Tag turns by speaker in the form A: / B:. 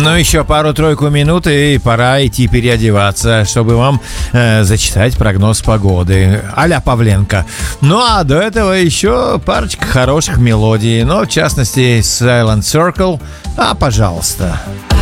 A: Ну, еще пару-тройку минут, и пора идти переодеваться, чтобы вам зачитать прогноз погоды а-ля Павленко. Ну, а до этого еще парочка хороших мелодий, но, в частности, Silent Circle. Пожалуйста.